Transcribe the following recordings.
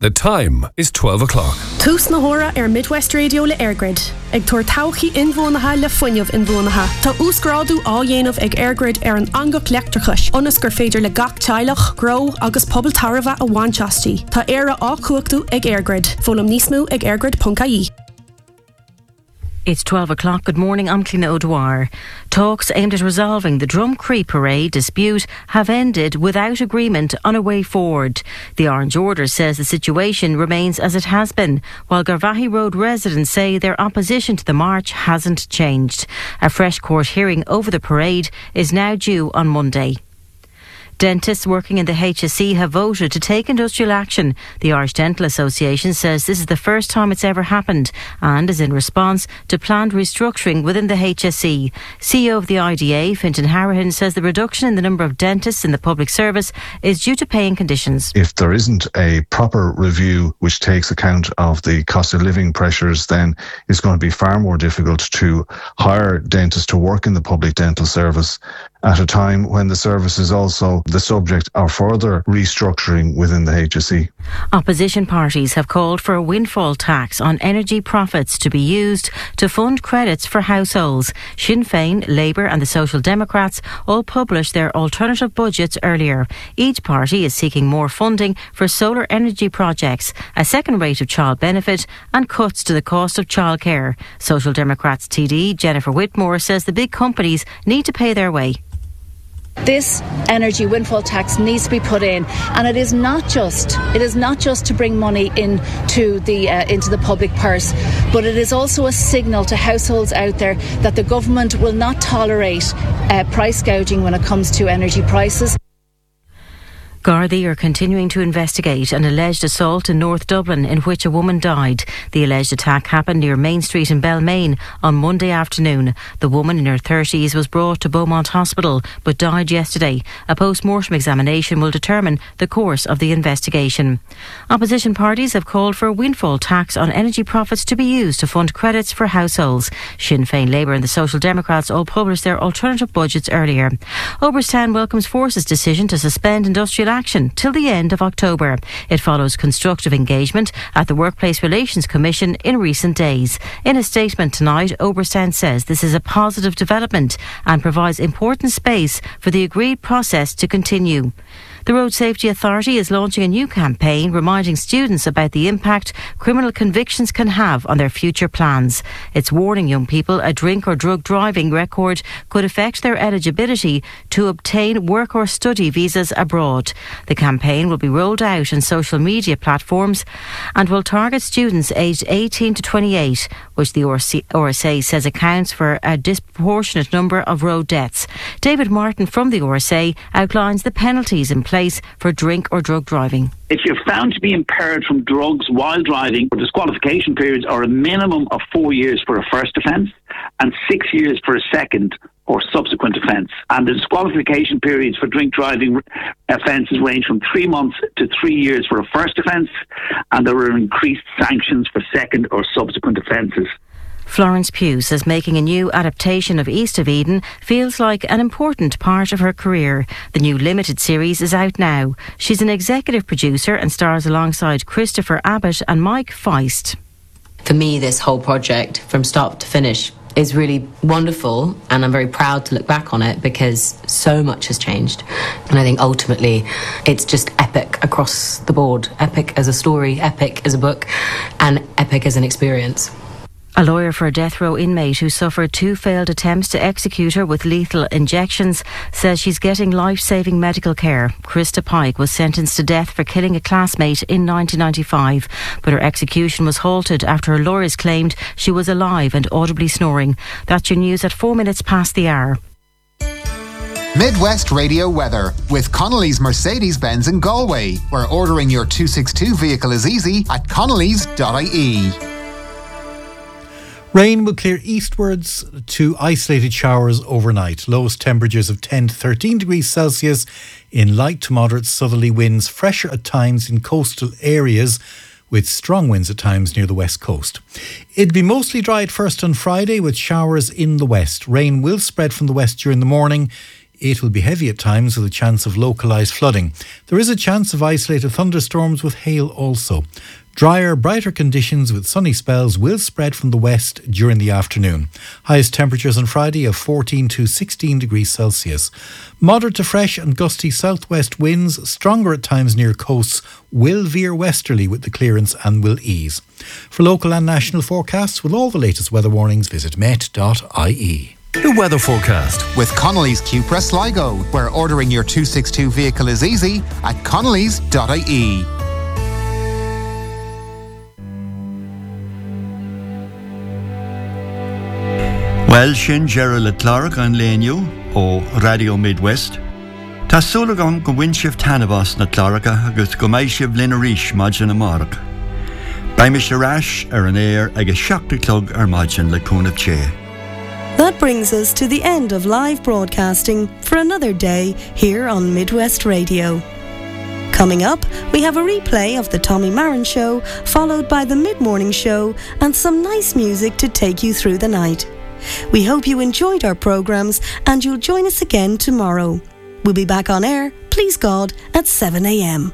The time is 12 o'clock. Tús na hora Midwest Radio le Airgrid. Ag tuair tauchaí inmhónatha le fuinneamh inmhónatha. Tá úsgrádu á dhéanamh ag Airgrid an angach leachtarchais. Onas gur féidir le gach teilech, gro agus pobl tarva a bhainteastí. Tá éire á cuachtaú ag Airgrid. Fólam níos mó ag airgrid.ie. It's 12 o'clock. Good morning, I'm Cliona O'Dwyer. Talks aimed at resolving the Drumcree Parade dispute have ended without agreement on a way forward. The Orange Order says the situation remains as it has been, while Garvaghey Road residents say their opposition to the march hasn't changed. A fresh court hearing over the parade is now due on Monday. Dentists working in the HSE have voted to take industrial action. The Irish Dental Association says this is the first time it's ever happened and is in response to planned restructuring within the HSE. CEO of the IDA, Fintan Harahan, says the reduction in the number of dentists in the public service is due to paying conditions. If there isn't a proper review which takes account of the cost of living pressures, then it's going to be far more difficult to hire dentists to work in the public dental service at a time when the service is also the subject of further restructuring within the HSE. Opposition parties have called for a windfall tax on energy profits to be used to fund credits for households. Sinn Féin, Labour and the Social Democrats all published their alternative budgets earlier. Each party is seeking more funding for solar energy projects, a second rate of child benefit and cuts to the cost of childcare. Social Democrats TD Jennifer Whitmore says the big companies need to pay their way. This energy windfall tax needs to be put in, and it is not just to bring money into the public purse, but it is also a signal to households out there that the government will not tolerate price gouging when it comes to energy prices. Gardaí are continuing to investigate an alleged assault in North Dublin in which a woman died. The alleged attack happened near Main Street in Balmain on Monday afternoon. The woman in her 30s was brought to Beaumont Hospital but died yesterday. A post-mortem examination will determine the course of the investigation. Opposition parties have called for a windfall tax on energy profits to be used to fund credits for households. Sinn Féin, Labour and the Social Democrats all published their alternative budgets earlier. Oberstown welcomes Force's decision to suspend industrial action till the end of October. It follows constructive engagement at the Workplace Relations Commission in recent days. In a statement tonight, Oberstown says this is a positive development and provides important space for the agreed process to continue. The Road Safety Authority is launching a new campaign reminding students about the impact criminal convictions can have on their future plans. It's warning young people a drink or drug driving record could affect their eligibility to obtain work or study visas abroad. The campaign will be rolled out on social media platforms and will target students aged 18 to 28, which the RSA says accounts for a disproportionate number of road deaths. David Martin from the RSA outlines the penalties in place for drink or drug driving. If you're found to be impaired from drugs while driving, disqualification periods are a minimum of 4 years for a first offence and 6 years for a second or subsequent offence. And the disqualification periods for drink driving offences range from 3 months to 3 years for a first offence, and there are increased sanctions for second or subsequent offences. Florence Pugh says making a new adaptation of East of Eden feels like an important part of her career. The new limited series is out now. She's an executive producer and stars alongside Christopher Abbott and Mike Feist. For me, this whole project, from start to finish, is really wonderful, and I'm very proud to look back on it because so much has changed. And I think ultimately it's just epic across the board. Epic as a story, epic as a book, and epic as an experience. A lawyer for a death row inmate who suffered 2 failed attempts to execute her with lethal injections says she's getting life-saving medical care. Krista Pike was sentenced to death for killing a classmate in 1995, but her execution was halted after her lawyers claimed she was alive and audibly snoring. That's your news at 4 minutes past the hour. Midwest Radio weather with Connolly's Mercedes-Benz in Galway, where ordering your 262 vehicle is easy at connellys.ie. Rain will clear eastwards to isolated showers overnight. Lowest temperatures of 10 to 13 degrees Celsius in light to moderate southerly winds, fresher at times in coastal areas with strong winds at times near the west coast. It'll be mostly dry at first on Friday with showers in the west. Rain will spread from the west during the morning It will be heavy at times with a chance of localised flooding. There is a chance of isolated thunderstorms with hail also. Drier, brighter conditions with sunny spells will spread from the west during the afternoon. Highest temperatures on Friday of 14 to 16 degrees Celsius. Moderate to fresh and gusty southwest winds, stronger at times near coasts, will veer westerly with the clearance and will ease. For local and national forecasts with all the latest weather warnings, visit met.ie. The weather forecast with Connolly's Cupra Sligo, where ordering your 262 vehicle is easy at connellys.ie. Well, sin Gerald le Clark an léniu ó Radio Midwest. Tá súlagan go bhain sibh tanabas na Clarka agus go mbeidh sibh linn arís maidin na marach. Baim is arás an air agus seachta clog maidin le cúnamh ché. That brings us to the end of live broadcasting for another day here on Midwest Radio. Coming up, we have a replay of the Tommy Marin Show, followed by the mid-morning show and some nice music to take you through the night. We hope you enjoyed our programmes and you'll join us again tomorrow. We'll be back on air, please God, at 7 a.m.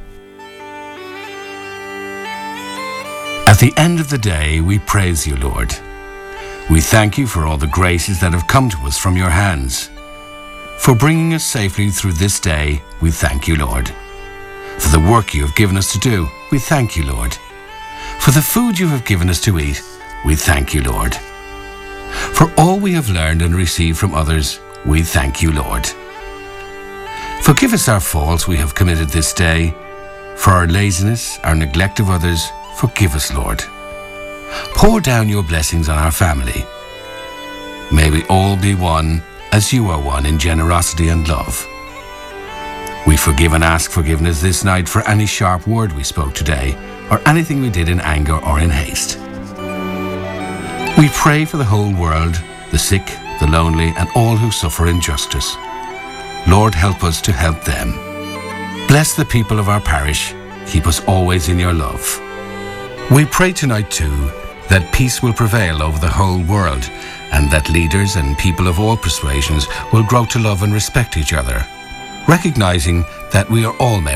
At the end of the day, we praise you, Lord. We thank you for all the graces that have come to us from your hands. For bringing us safely through this day, we thank you, Lord. For the work you have given us to do, we thank you, Lord. For the food you have given us to eat, we thank you, Lord. For all we have learned and received from others, we thank you, Lord. Forgive us our faults we have committed this day. For our laziness, our neglect of others, forgive us, Lord. Pour down your blessings on our family. May we all be one as you are one in generosity and love. We forgive and ask forgiveness this night for any sharp word we spoke today or anything we did in anger or in haste. We pray for the whole world, the sick, the lonely, and all who suffer injustice. Lord, help us to help them. Bless the people of our parish. Keep us always in your love. We pray tonight too that peace will prevail over the whole world and that leaders and people of all persuasions will grow to love and respect each other, recognizing that we are all members